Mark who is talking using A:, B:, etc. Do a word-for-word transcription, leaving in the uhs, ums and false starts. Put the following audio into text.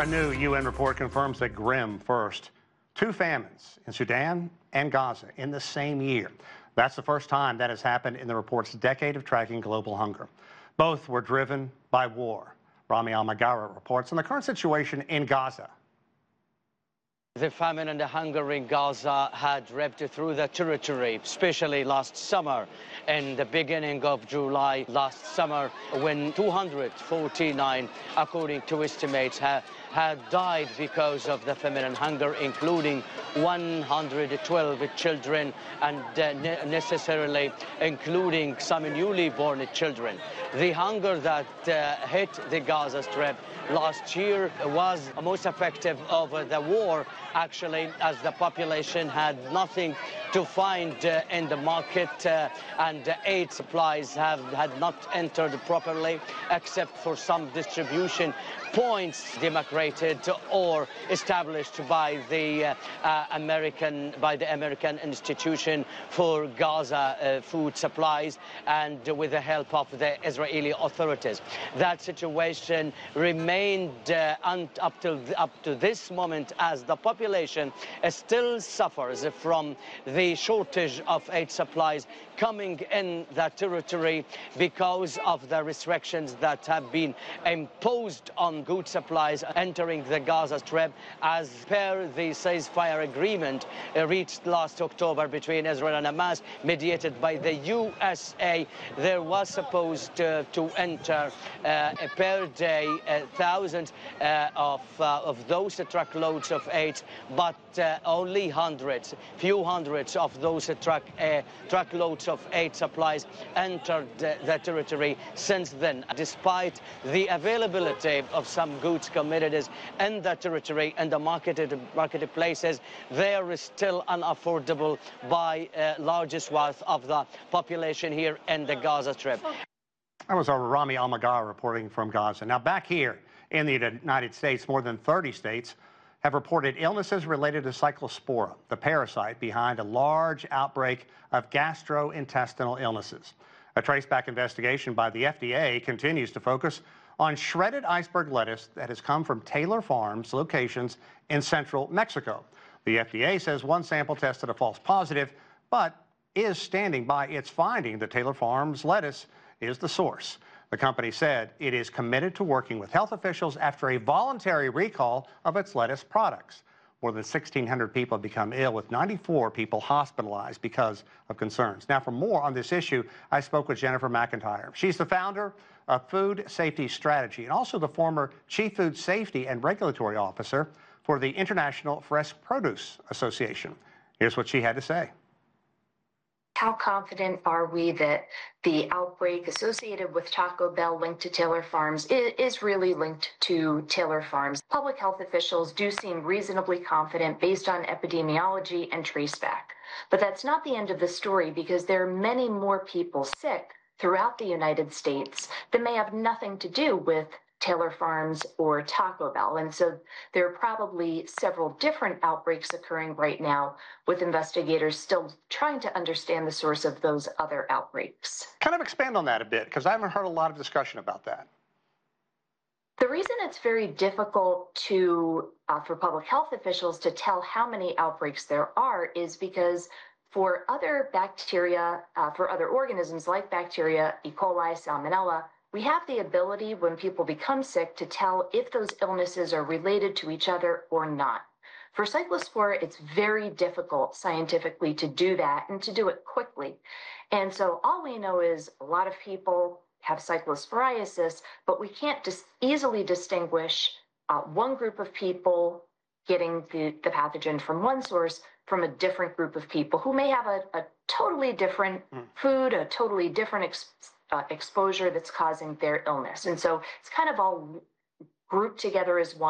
A: A new U N report confirms the grim first. Two famines in Sudan and Gaza in the same year. That's the first time that has happened in the report's decade of tracking global hunger. Both were driven by war. Rami Al-Magara reports on the current situation in Gaza.
B: The famine and the hunger in Gaza had ripped through the territory, especially last summer and the beginning of July last summer, when two hundred forty-nine, according to estimates, ha had died because of the famine and hunger, including one hundred twelve children and uh, ne necessarily including some newly born children. The hunger that uh, hit the Gaza Strip last year was most effective of uh, the war, actually, as the population had nothing to find uh, in the market uh, and uh, aid supplies have had not entered properly except for some distribution points demarcated or established by the uh, uh, American by the American Institution for Gaza uh, Food Supplies and uh, with the help of the Israeli authorities. That situation remained uh, up till up to this moment, as the population uh, still suffers from the shortage of aid supplies coming in that territory because of the restrictions that have been imposed on good supplies entering the Gaza Strip, as per the ceasefire agreement uh, reached last October between Israel and Hamas, mediated by the U S A. There was supposed uh, to enter uh, per day uh, thousands uh, of, uh, of those uh, truckloads of aid, but uh, only hundreds, few hundreds of those uh, truck, uh, truckloads of aid supplies entered uh, the territory since then, despite the availability of some goods commodities in the territory and the marketed marketplaces. They are still unaffordable by uh, large swath of the population here in the Gaza Strip.
A: That was our Rami Al-Magara reporting from Gaza. Now back here in the United States, more than thirty states have reported illnesses related to Cyclospora, the parasite behind a large outbreak of gastrointestinal illnesses. A traceback investigation by the F D A continues to focus on shredded iceberg lettuce that has come from Taylor Farms locations in central Mexico. The F D A says one sample tested a false positive, but is standing by its finding that Taylor Farms lettuce is the source. The company said it is committed to working with health officials after a voluntary recall of its lettuce products. More than sixteen hundred people have become ill, with ninety-four people hospitalized because of concerns. Now, for more on this issue, I spoke with Jennifer McIntyre. She's the founder of Food Safety Strategy and also the former Chief Food Safety and Regulatory Officer for the International Fresh Produce Association. Here's what she had to say.
C: How confident are we that the outbreak associated with Taco Bell linked to Taylor Farms is really linked to Taylor Farms? Public health officials do seem reasonably confident based on epidemiology and traceback. But that's not the end of the story, because there are many more people sick throughout the United States that may have nothing to do with Taylor Farms or Taco Bell. And so there are probably several different outbreaks occurring right now, with investigators still trying to understand the source of those other outbreaks.
A: Kind of expand on that a bit, because I haven't heard a lot of discussion about that.
C: The reason it's very difficult to, uh, for public health officials to tell how many outbreaks there are is because for other bacteria, uh, for other organisms like bacteria, E. coli, Salmonella, we have the ability, when people become sick, to tell if those illnesses are related to each other or not. For Cyclospora, it's very difficult scientifically to do that and to do it quickly. And so all we know is a lot of people have cyclosporiasis, but we can't dis- easily distinguish uh, one group of people getting the, the pathogen from one source from a different group of people who may have a, a totally different mm. food, a totally different ex- uh, exposure that's causing their illness. And so it's kind of all grouped together as one.